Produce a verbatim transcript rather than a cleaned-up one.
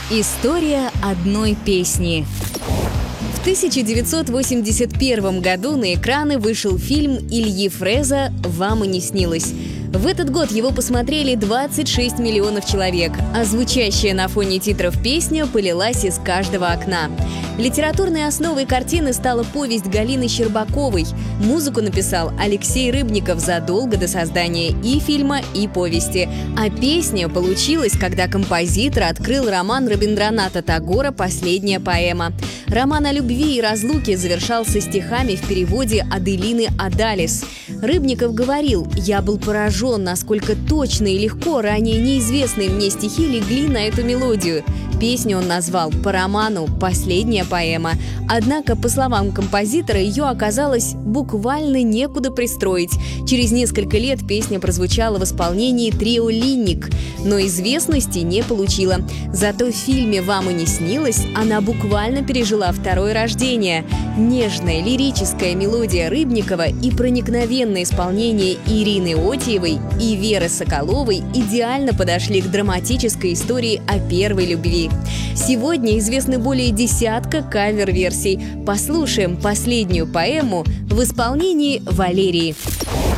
История одной песни. В тысяча девятьсот восемьдесят первом году на экраны вышел фильм Ильи Фрэза «Вам и не снилось». В этот год его посмотрели двадцать шесть миллионов человек, а звучащая на фоне титров песня полилась из каждого окна. Литературной основой картины стала повесть Галины Щербаковой. Музыку написал Алексей Рыбников задолго до создания и фильма, и повести. А песня получилась, когда композитор открыл роман Рабиндраната Тагора «Последняя поэма». Роман о любви и разлуке завершался стихами в переводе Аделины Адалис. Рыбников говорил: «Я был поражен, насколько точно и легко ранее неизвестные мне стихи легли на эту мелодию». Песню он назвал по роману «Последняя поэма». Однако, по словам композитора, ее оказалось буквально некуда пристроить. Через несколько лет песня прозвучала в исполнении трио «Линник», но известности не получила. Зато в фильме «Вам и не снилось» она буквально пережила второе рождение. Нежная лирическая мелодия Рыбникова и проникновенное исполнение Ирины Отиевой и Веры Соколовой идеально подошли к драматической истории о первой любви. Сегодня известны более десятка кавер-версий. Послушаем последнюю поэму в исполнении Валерии.